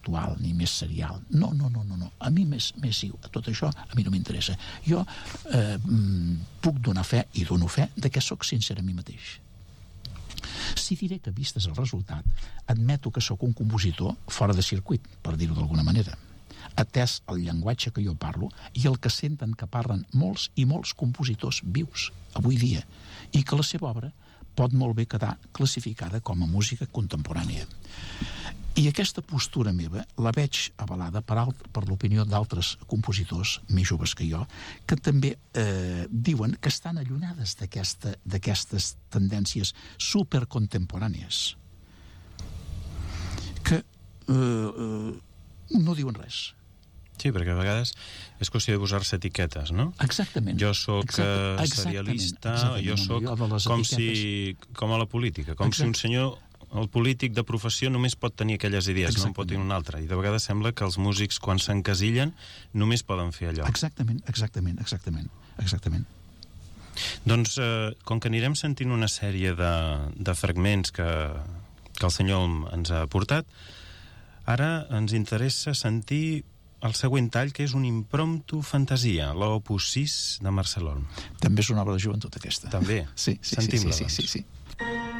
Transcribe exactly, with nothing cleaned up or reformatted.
actual ni més serial. No, no, no, no, no. A mi més, més tot això a mi no m'interessa. Jo eh, puc donar fe, i dono fe, de que sóc sincer a mi mateix. Si diré que, vistes el resultat, admeto que sóc un compositor fora de circuit, per dir-ho d'alguna manera, atès el llenguatge que jo parlo i el que senten que parlen molts i molts compositors vius avui dia, i que la seva obra pot molt bé quedar classificada com a música contemporània. I aquesta postura meva la veig avalada per, alt, per l'opinió d'altres compositors més joves que jo, que també eh, diuen que estan allunyades d'aquesta, d'aquestes tendències supercontemporànies, que eh, eh, no diuen res. Sí, perquè a vegades és qüestió de posar-se etiquetes, no? Exactament. Jo sóc Exacte, serialista, exactament, jo sóc jo com si, com a la política, com Exacte. Si un senyor, el polític de professió, només pot tenir aquelles idees, Exactament. No en pot tenir una altra. I de vegades sembla que els músics, quan s'encasillen, només poden fer allò. Exactament, exactament, exactament, exactament. Doncs, eh, com que anirem sentint una sèrie de, de fragments que, que el senyor ens ha portat, ara ens interessa sentir el següent tall, que és un impromptu fantasia, l'Opus sis de Marcel Olm. També és una obra de joventut, aquesta. També? Sí, sí, Sentim-la, sí, sí, doncs. sí, sí.